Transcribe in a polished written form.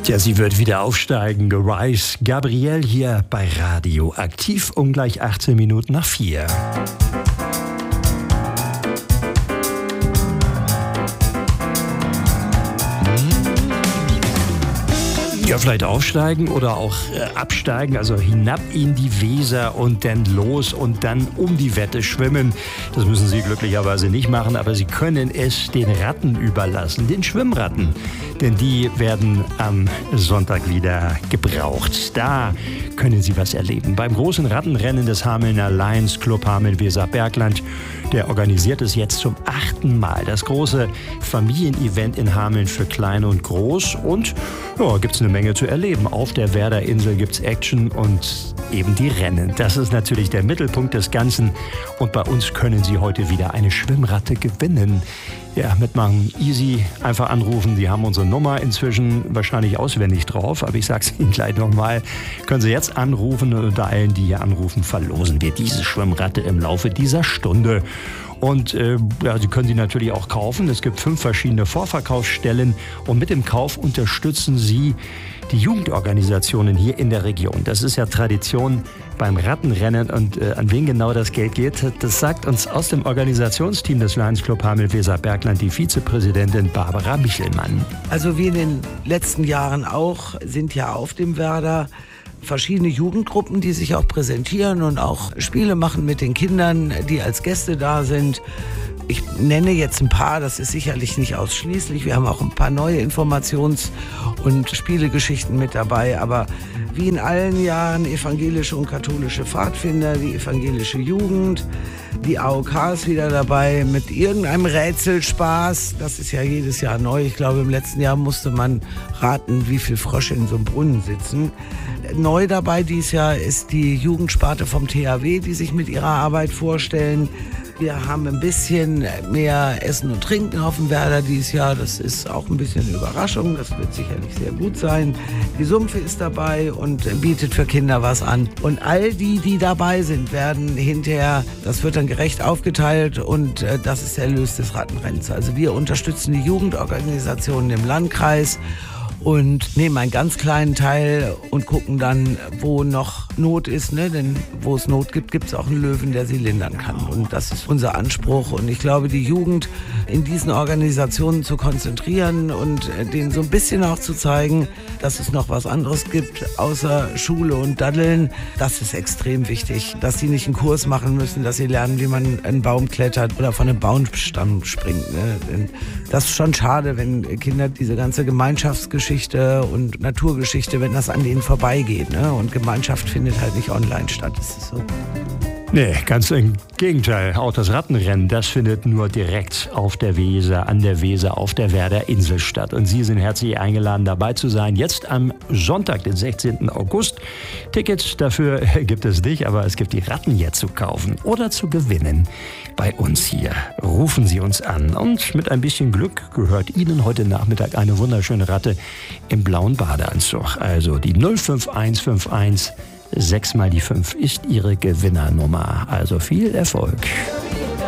Ja, sie wird wieder aufsteigen. Rise Gabrielle hier bei Radio Aktiv um gleich 18 Minuten nach 4. Ja, vielleicht aufsteigen oder auch absteigen, also hinab in die Weser und dann los und dann um die Wette schwimmen. Das müssen Sie glücklicherweise nicht machen, aber Sie können es den Ratten überlassen, den Schwimmratten. Denn die werden am Sonntag wieder gebraucht. Da können Sie was erleben. Beim großen Rattenrennen des Hamelner Lions Club Hameln-Weser-Bergland, der organisiert es jetzt zum 8. Mal. Das große Familienevent in Hameln für Klein und Groß. Und ja, gibt es eine Menge zu erleben. Auf der Werderinsel gibt es Action und eben die Rennen. Das ist natürlich der Mittelpunkt des Ganzen. Und bei uns können Sie heute wieder eine Schwimmratte gewinnen. Ja, mitmachen easy, einfach anrufen. Sie haben unsere Nummer inzwischen wahrscheinlich auswendig drauf, aber ich sage es Ihnen gleich nochmal. Können Sie jetzt anrufen und unter allen, die hier anrufen, verlosen wir diese Schwimmratte im Laufe dieser Stunde. Und ja, Sie können sie natürlich auch kaufen. Es gibt 5 verschiedene Vorverkaufsstellen und mit dem Kauf unterstützen Sie die Jugendorganisationen hier in der Region. Das ist ja Tradition beim Rattenrennen und an wen genau das Geld geht, das sagt uns aus dem Organisationsteam des Lions Club Hameln-Weser-Bergland die Vizepräsidentin Barbara Michelmann. Also wie in den letzten Jahren auch, sind ja auf dem Werder verschiedene Jugendgruppen, die sich auch präsentieren und auch Spiele machen mit den Kindern, die als Gäste da sind. Ich nenne jetzt ein paar, das ist sicherlich nicht ausschließlich. Wir haben auch ein paar neue Informations- und Spielegeschichten mit dabei. Aber wie in allen Jahren evangelische und katholische Pfadfinder, die evangelische Jugend, die AOK ist wieder dabei mit irgendeinem Rätselspaß. Das ist ja jedes Jahr neu. Ich glaube, im letzten Jahr musste man raten, wie viele Frösche in so einem Brunnen sitzen. Neu dabei dieses Jahr ist die Jugendsparte vom THW, die sich mit ihrer Arbeit vorstellen. Wir haben ein bisschen mehr Essen und Trinken auf dem Werder dieses Jahr. Das ist auch ein bisschen eine Überraschung. Das wird sicherlich sehr gut sein. Die Sumpfe ist dabei und bietet für Kinder was an. Und all die dabei sind, werden hinterher, das wird dann gerecht aufgeteilt und das ist der Erlös des Rattenrennens. Also wir unterstützen die Jugendorganisationen im Landkreis und nehmen einen ganz kleinen Teil und gucken dann, wo noch Not ist, ne? Denn wo es Not gibt, gibt es auch einen Löwen, der sie lindern kann. Und das ist unser Anspruch. Und ich glaube, die Jugend in diesen Organisationen zu konzentrieren und denen so ein bisschen auch zu zeigen, dass es noch was anderes gibt, außer Schule und Daddeln, das ist extrem wichtig. Dass sie nicht einen Kurs machen müssen, dass sie lernen, wie man einen Baum klettert oder von einem Baumstamm springt. Ne? Denn das ist schon schade, wenn Kinder diese ganze Gemeinschaftsgeschichte und Naturgeschichte, wenn das an denen vorbeigeht. Ne? Und Gemeinschaft findet halt nicht online statt, das ist so. Nee, ganz im Gegenteil. Auch das Rattenrennen, das findet nur direkt auf der Weser, an der Weser, auf der Werderinsel statt. Und Sie sind herzlich eingeladen, dabei zu sein. Jetzt am Sonntag, den 16. August. Tickets dafür gibt es nicht, aber es gibt die Ratten jetzt zu kaufen oder zu gewinnen. Bei uns hier. Rufen Sie uns an. Und mit ein bisschen Glück gehört Ihnen heute Nachmittag eine wunderschöne Ratte im blauen Badeanzug. Also die 05151 6 mal die 5 ist Ihre Gewinnernummer. Also viel Erfolg.